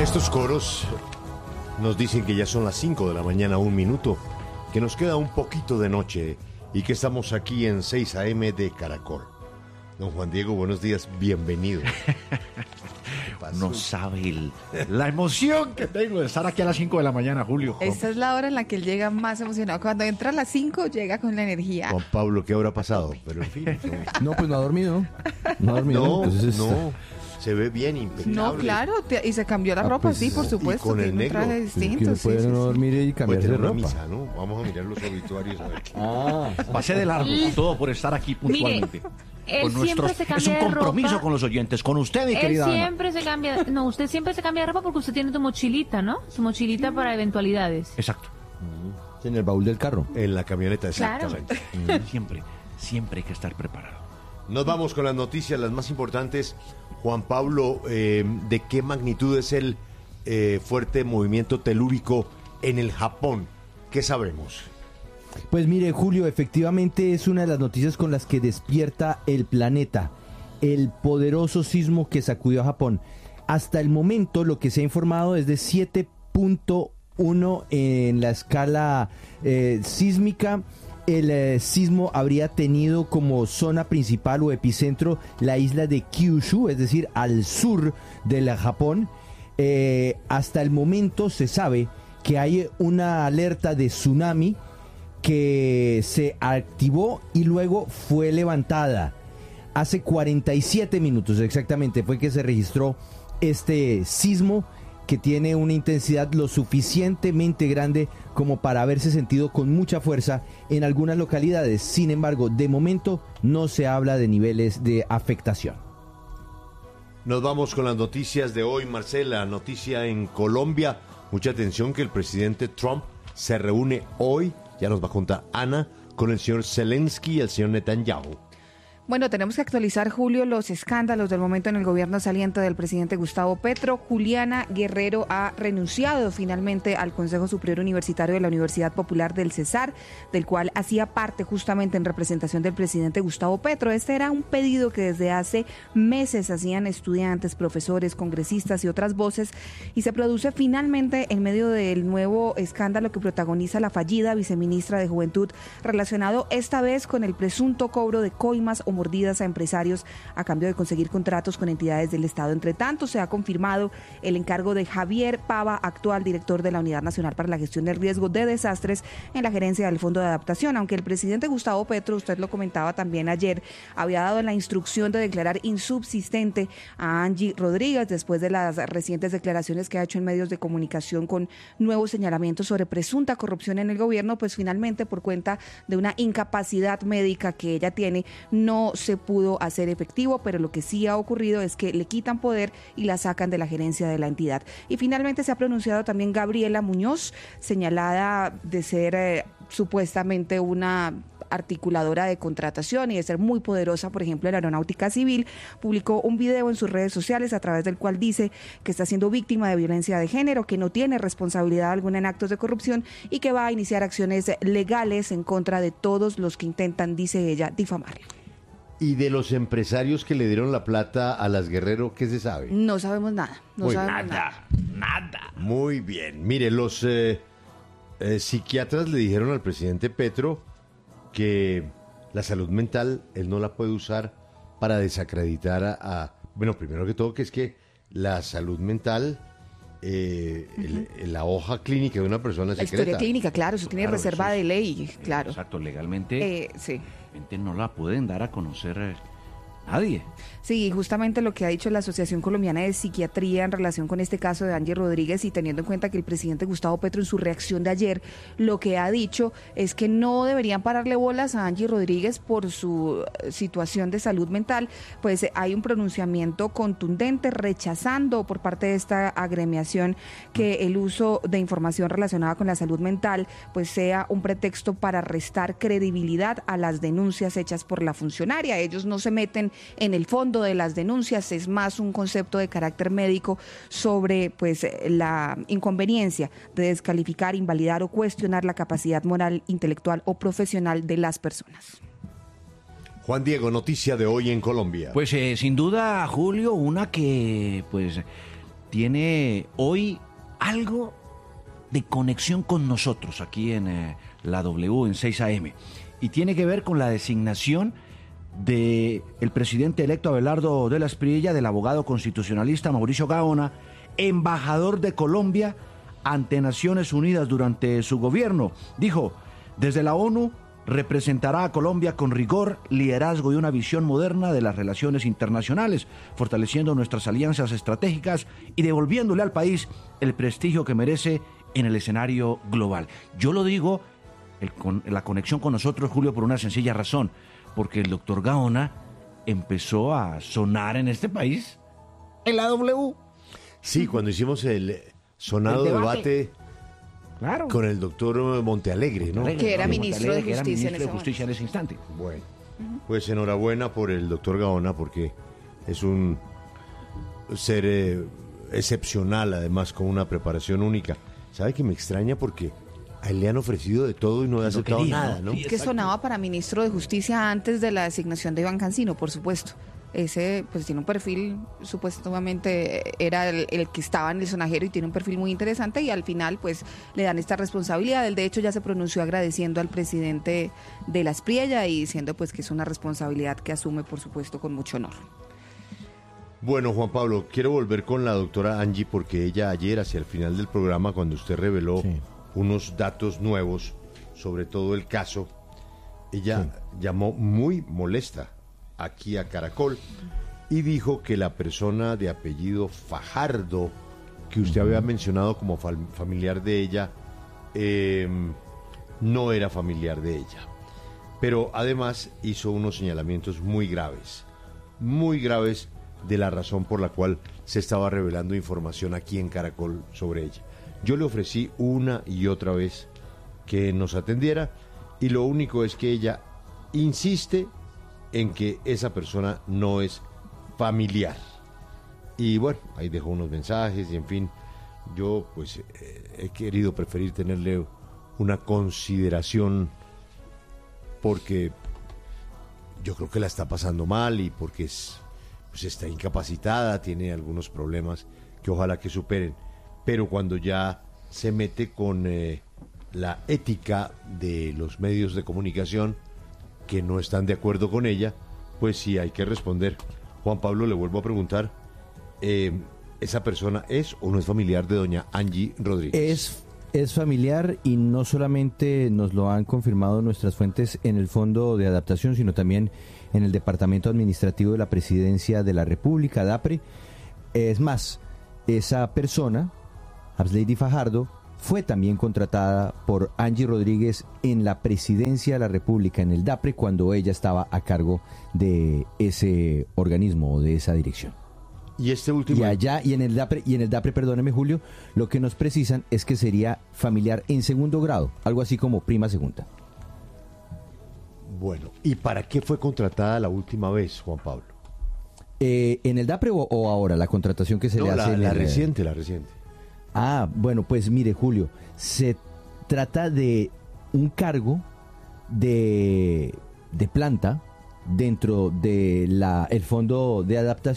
Estos coros nos dicen que ya son las 5 de la mañana, 1 minuto, que nos queda un poquito de noche y que estamos aquí en 6 AM de Caracol. Don Juan Diego, buenos días, bienvenido. No sabe la emoción que tengo de estar aquí a las 5 de la mañana, Julio. Esta es la hora en la que él llega más emocionado. Cuando entra a las 5, llega con la energía. Juan Pablo, ¿qué habrá pasado? Pero en fin. No, pues no ha dormido. No ha dormido. No, entonces no. Se ve bien, impecable. No, claro, y se cambió la ropa, pues, sí, por supuesto. y con el tiene un negro. traje que distinto. no puede no dormir y Puede cambiarse de tener una ropa. misa, ¿no? Vamos a mirar los obituarios a ver qué. Pasé de largo, todo por estar aquí puntualmente. Él siempre se cambia es un de compromiso ropa. con los oyentes, con usted, mi Él querida Ana. siempre se cambia, no, usted siempre se cambia de ropa porque usted tiene tu mochilita, ¿no? Su mochilita para eventualidades. Exacto. En el baúl del carro. En la camioneta, Claro. exactamente. Siempre hay que estar preparado. Nos vamos con las noticias, las más importantes. Juan Pablo, ¿de qué magnitud es el fuerte movimiento telúrico en el Japón? ¿Qué sabemos? Pues mire, Julio, efectivamente es una de las noticias con las que despierta el planeta. El poderoso sismo que sacudió a Japón. Hasta el momento lo que se ha informado es de 7.1 en la escala sísmica. El sismo habría tenido como zona principal o epicentro la isla de Kyushu, es decir, al sur de Japón. Hasta el momento se sabe que hay una alerta de tsunami que se activó y luego fue levantada. Hace 47 minutos exactamente fue que se registró este sismo que tiene una intensidad lo suficientemente grande como para haberse sentido con mucha fuerza en algunas localidades. Sin embargo, de momento no se habla de niveles de afectación. Nos vamos con las noticias de hoy, Marcela. Noticia en Colombia. Mucha atención que el presidente Trump se reúne hoy, ya nos va a contar Ana, con el señor Zelensky y el señor Netanyahu. Bueno, tenemos que actualizar, Julio, los escándalos del momento en el gobierno saliente del presidente Gustavo Petro. Juliana Guerrero ha renunciado finalmente al Consejo Superior Universitario de la Universidad Popular del Cesar, del cual hacía parte justamente en representación del presidente Gustavo Petro. Este era un pedido que desde hace meses hacían estudiantes, profesores, congresistas y otras voces, y se produce finalmente en medio del nuevo escándalo que protagoniza la fallida viceministra de Juventud, relacionado esta vez con el presunto cobro de coimas o mordidas a empresarios a cambio de conseguir contratos con entidades del Estado. Entre tanto, se ha confirmado el encargo de Javier Pava, actual director de la Unidad Nacional para la Gestión del Riesgo de Desastres, en la gerencia del Fondo de Adaptación, aunque el presidente Gustavo Petro, usted lo comentaba también ayer, había dado la instrucción de declarar insubsistente a Angie Rodríguez después de las recientes declaraciones que ha hecho en medios de comunicación con nuevos señalamientos sobre presunta corrupción en el gobierno. Pues finalmente, por cuenta de una incapacidad médica que ella tiene, no se pudo hacer efectivo, pero lo que sí ha ocurrido es que le quitan poder y la sacan de la gerencia de la entidad. Y finalmente se ha pronunciado también Gabriela Muñoz, señalada de ser supuestamente una articuladora de contratación y de ser muy poderosa, por ejemplo, en la aeronáutica civil. Publicó un video en sus redes sociales a través del cual dice que está siendo víctima de violencia de género, que no tiene responsabilidad alguna en actos de corrupción y que va a iniciar acciones legales en contra de todos los que intentan, dice ella, difamarla. ¿Y de los empresarios que le dieron la plata a las Guerrero, qué se sabe? No sabemos nada. No sabemos Nada. Muy bien. Mire, los psiquiatras le dijeron al presidente Petro que la salud mental él no la puede usar para desacreditar bueno, primero que todo, que es que la salud mental, la hoja clínica de una persona La secreta. historia clínica, claro, eso tiene Claro, reserva eso de ley, claro. Exacto, legalmente Sí. no la pueden dar a conocer nadie. Sí, justamente lo que ha dicho la Asociación Colombiana de Psiquiatría en relación con este caso de Angie Rodríguez, y teniendo en cuenta que el presidente Gustavo Petro en su reacción de ayer lo que ha dicho es que no deberían pararle bolas a Angie Rodríguez por su situación de salud mental, pues hay un pronunciamiento contundente rechazando por parte de esta agremiación que el uso de información relacionada con la salud mental pues sea un pretexto para restar credibilidad a las denuncias hechas por la funcionaria. Ellos no se meten en el fondo de las denuncias, es más un concepto de carácter médico sobre pues la inconveniencia de descalificar, invalidar o cuestionar la capacidad moral, intelectual o profesional de las personas. Juan Diego, noticia de hoy en Colombia. Pues sin duda, Julio, una que pues tiene hoy algo de conexión con nosotros aquí en la W, en 6 AM. Y tiene que ver con la designación del presidente electo Abelardo de la Espriella, del abogado constitucionalista Mauricio Gaona, embajador de Colombia ante Naciones Unidas durante su gobierno. Dijo, desde la ONU representará a Colombia con rigor, liderazgo y una visión moderna de las relaciones internacionales, fortaleciendo nuestras alianzas estratégicas y devolviéndole al país el prestigio que merece en el escenario global. Yo lo digo, la conexión con nosotros, Julio, por una sencilla razón, porque el doctor Gaona empezó a sonar en este país en la W. Sí, cuando hicimos el sonado debate claro, con el doctor Montealegre, ¿no? Que era ministro de Justicia en ese instante. Bueno, pues enhorabuena por el doctor Gaona, porque es un ser excepcional, además con una preparación única. ¿Sabe que me extraña? Porque a él le han ofrecido de todo y no ha aceptado nada, ¿no? Sí, que sonaba para ministro de Justicia antes de la designación de Iván Cancino, por supuesto. Ese pues tiene un perfil, supuestamente era el que estaba en el sonajero y tiene un perfil muy interesante, y al final pues le dan esta responsabilidad. Él de hecho ya se pronunció agradeciendo al presidente de la Espriella y diciendo pues que es una responsabilidad que asume, por supuesto, con mucho honor. Bueno, Juan Pablo, quiero volver con la doctora Angie, porque ella ayer, hacia el final del programa, cuando usted reveló unos datos nuevos sobre todo el caso, ella llamó muy molesta aquí a Caracol y dijo que la persona de apellido Fajardo, que usted había mencionado como familiar de ella, no era familiar de ella. Pero además hizo unos señalamientos muy graves de la razón por la cual se estaba revelando información aquí en Caracol sobre ella. Yo le ofrecí una y otra vez que nos atendiera, y lo único es que ella insiste en que esa persona no es familiar. Y bueno, ahí dejó unos mensajes y en fin, yo pues he querido preferir tenerle una consideración, porque yo creo que la está pasando mal y porque pues está incapacitada, tiene algunos problemas que ojalá que superen, pero cuando ya se mete con la ética de los medios de comunicación que no están de acuerdo con ella, pues sí hay que responder. Juan Pablo, le vuelvo a preguntar, ¿esa persona es o no es familiar de doña Angie Rodríguez? Es familiar, y no solamente nos lo han confirmado nuestras fuentes en el Fondo de Adaptación, sino también en el Departamento Administrativo de la Presidencia de la República, DAPRE. Es más, esa persona, Abslady Fajardo, fue también contratada por Angie Rodríguez en la Presidencia de la República, en el DAPRE, cuando ella estaba a cargo de ese organismo o de esa dirección. Y este último... Y allá, y en el DAPRE, perdóneme, Julio, lo que nos precisan es que sería familiar en segundo grado, algo así como prima segunda. Bueno, ¿y para qué fue contratada la última vez, Juan Pablo? ¿En el DAPRE o ahora, la contratación que se le hace? La reciente. Ah, bueno, pues mire, Julio, se trata de un cargo de planta dentro de el Fondo de Adaptación